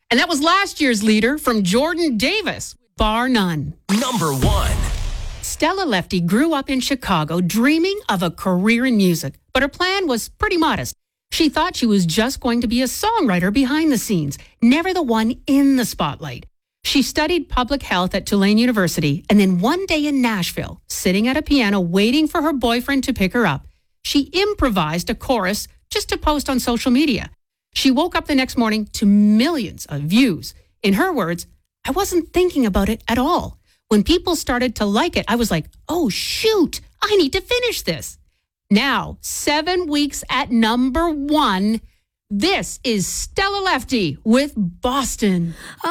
And that was last year's leader from Jordan Davis, bar none. Number 1. Stella Lefty grew up in Chicago dreaming of a career in music, but her plan was pretty modest. She thought she was just going to be a songwriter behind the scenes, never the one in the spotlight. She studied public health at Tulane University, and then one day in Nashville, sitting at a piano waiting for her boyfriend to pick her up, she improvised a chorus just to post on social media. She woke up the next morning to millions of views. In her words, I wasn't thinking about it at all. When people started to like it, I was like, oh, shoot, I need to finish this. Now, 7 weeks at number 1, this is Stella Lefty with Boston.